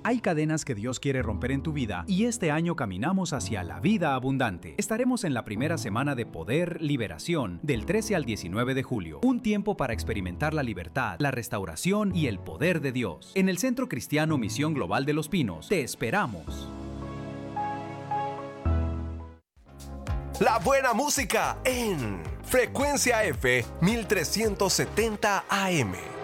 Hay cadenas que Dios quiere romper en tu vida y este año caminamos hacia la vida abundante. Estaremos en la primera semana de Poder Liberación, del 13 al 19 de julio. Un tiempo para experimentar la libertad, la restauración y el poder de Dios. En el Centro Cristiano Misión Global de Los Pinos, te esperamos. La buena música en Frecuencia F 1370 AM.